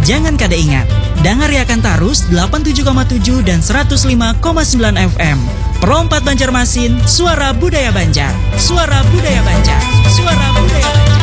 Jangan kada ingat, dangariakan tarus 87,7 dan 105,9 FM. Pro 4 Banjarmasin, suara budaya Banjar. Suara budaya Banjar. Suara budaya Banjar.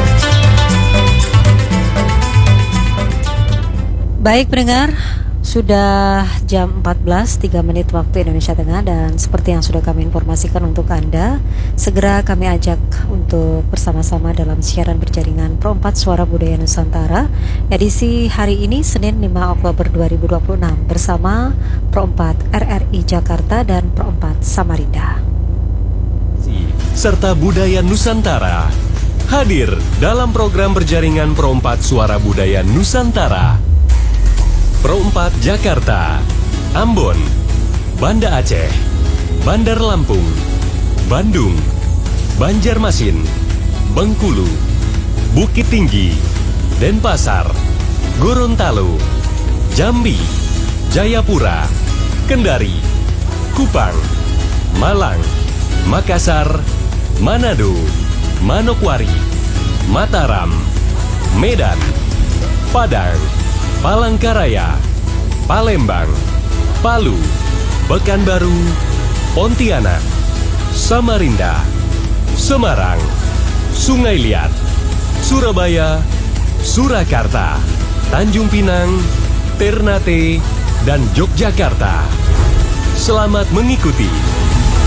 Baik pendengar, sudah jam 14.03 waktu Indonesia Tengah, dan seperti yang sudah kami informasikan untuk Anda, segera kami ajak untuk bersama-sama dalam siaran berjaringan Pro 4 Suara Budaya Nusantara edisi hari ini Senin 5 Oktober 2026 bersama Pro 4 RRI Jakarta dan Pro 4 Samarinda. Serta Budaya Nusantara hadir dalam program berjaringan Pro 4 Suara Budaya Nusantara. Pro 4 Jakarta, Ambon, Banda Aceh, Bandar Lampung, Bandung, Banjarmasin, Bengkulu, Bukit Tinggi, Denpasar, Gorontalo, Jambi, Jayapura, Kendari, Kupang, Malang, Makassar, Manado, Manokwari, Mataram, Medan, Padang, Palangkaraya, Palembang, Palu, Pekanbaru, Pontianak, Samarinda, Semarang, Sungai Liat, Surabaya, Surakarta, Tanjung Pinang, Ternate, dan Yogyakarta. Selamat mengikuti